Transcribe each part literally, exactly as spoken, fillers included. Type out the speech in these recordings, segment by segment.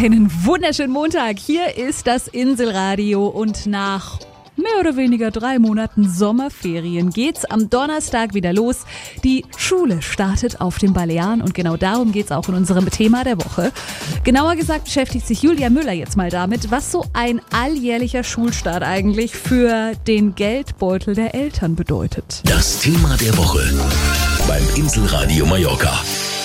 Einen wunderschönen Montag. Hier ist das Inselradio und nach mehr oder weniger drei Monaten Sommerferien geht's am Donnerstag wieder los. Die Schule startet auf den Balearen und genau darum geht's auch in unserem Thema der Woche. Genauer gesagt beschäftigt sich Julia Müller jetzt mal damit, was so ein alljährlicher Schulstart eigentlich für den Geldbeutel der Eltern bedeutet. Das Thema der Woche beim Inselradio Mallorca.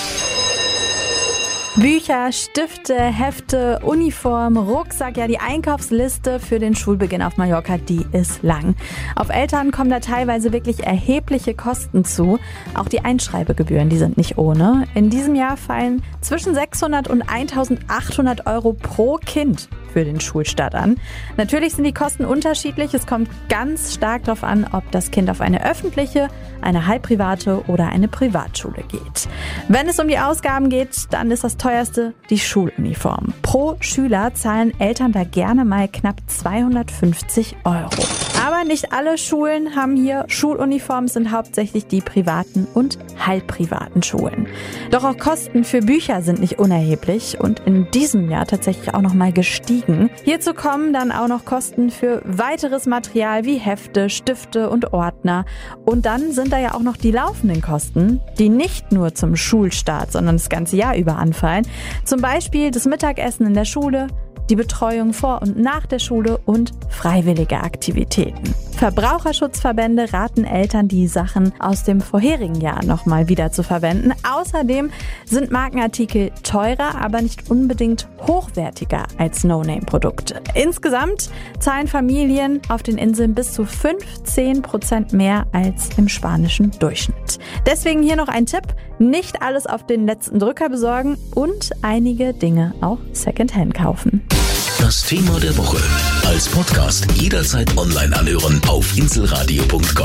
Bücher, Stifte, Hefte, Uniform, Rucksack, ja die Einkaufsliste für den Schulbeginn auf Mallorca, die ist lang. Auf Eltern kommen da teilweise wirklich erhebliche Kosten zu. Auch die Einschreibegebühren, die sind nicht ohne. In diesem Jahr fallen zwischen sechshundert und eintausendachthundert Euro pro Kind für den Schulstart an. Natürlich sind die Kosten unterschiedlich. Es kommt ganz stark darauf an, ob das Kind auf eine öffentliche, eine halbprivate oder eine Privatschule geht. Wenn es um die Ausgaben geht, dann ist das teuerste die Schuluniform. Pro Schüler zahlen Eltern da gerne mal knapp zweihundertfünfzig Euro. Aber nicht alle Schulen haben hier Schuluniformen, es sind hauptsächlich die privaten und halbprivaten Schulen. Doch auch Kosten für Bücher sind nicht unerheblich und in diesem Jahr tatsächlich auch noch mal gestiegen. Hierzu kommen dann auch noch Kosten für weiteres Material wie Hefte, Stifte und Ordner. Und dann sind da ja auch noch die laufenden Kosten, die nicht nur zum Schulstart, sondern das ganze Jahr über anfallen. Zum Beispiel das Mittagessen in der Schule, die Betreuung vor und nach der Schule und freiwillige Aktivitäten. Verbraucherschutzverbände raten Eltern, die Sachen aus dem vorherigen Jahr nochmal wieder zu verwenden. Außerdem sind Markenartikel teurer, aber nicht unbedingt hochwertiger als No-Name-Produkte. Insgesamt zahlen Familien auf den Inseln bis zu fünfzehn Prozent mehr als im spanischen Durchschnitt. Deswegen hier noch ein Tipp: Nicht alles auf den letzten Drücker besorgen und einige Dinge auch Secondhand kaufen. Das Thema der Woche als Podcast jederzeit online anhören auf inselradio punkt com.